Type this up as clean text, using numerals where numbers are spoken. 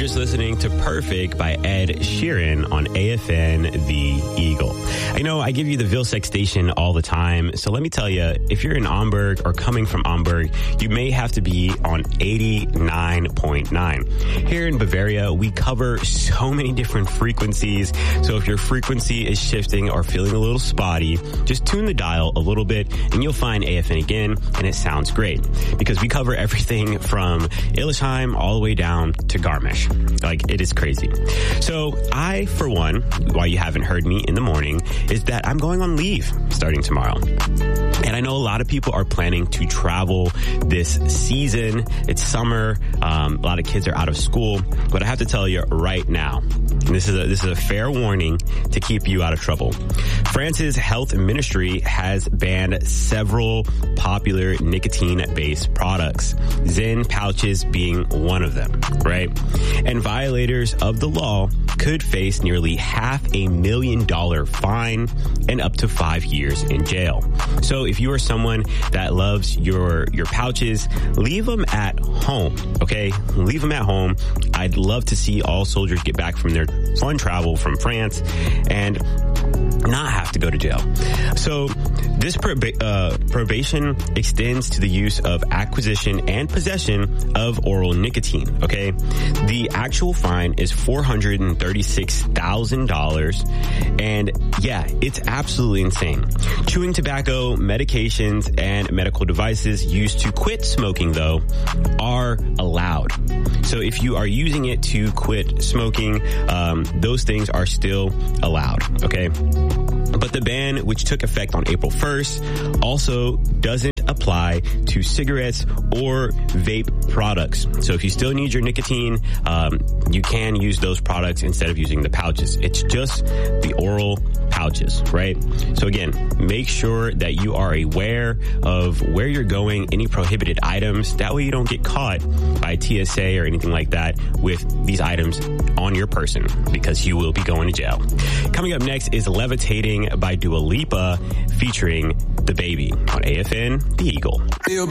just listening to Perfect by Ed Sheeran on AFN The Eagle. I know I give you the Vilsex station all the time, so let me tell you, if you're in Amberg or coming from Amberg, you may have to be on 89.9. Here in Bavaria, we cover so many different frequencies, so if your frequency is shifting or feeling a little spotty, just tune the dial a little bit and you'll find AFN again, and it sounds great because we cover everything from Illesheim all the way down to Garmisch. Like, it is crazy. So I, for one, why you haven't heard me in the morning, is that I'm going on leave starting tomorrow. And I know a lot of people are planning to travel this season. It's summer. A lot of kids are out of school. But I have to tell you right now, and this is a fair warning to keep you out of trouble. France's health ministry has banned several popular nicotine-based products, Zyn pouches being one of them, right? And violators of the law could face nearly $500,000 fine and up to 5 years in jail. So if you are someone that loves your pouches, leave them at home, okay? Leave them at home. I'd love to see all soldiers get back from their fun travel from France and not have to go to jail. So this probation extends to the use of acquisition and possession of oral nicotine, okay? The actual fine is $436,000. And yeah, it's absolutely insane. Chewing tobacco, medications, and medical devices used to quit smoking, though, are allowed. So if you are using it to quit smoking, those things are still allowed, okay? But the ban, which took effect on April 1st, also doesn't apply to cigarettes or vape products. So if you still need your nicotine, you can use those products instead of using the pouches. It's just the oral pouches, right? So again, make sure that you are aware of where you're going, any prohibited items. That way you don't get caught by TSA or anything like that with these items on your person, because you will be going to jail. Coming up next is Levitating by Dua Lipa featuring The Baby on AFN The Eagle.